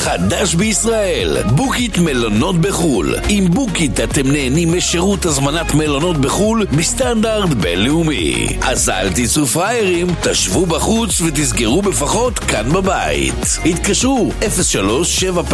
חדש בישראל, בוקיט מלונות בחול. עם בוקיט אתם נהנים משירות הזמנת מלונות בחול בסטנדרט בינלאומי. אז אל תיסעו פריירים, תשבו בחוץ ותסגרו בפחות כאן בבית. התקשרו 03-7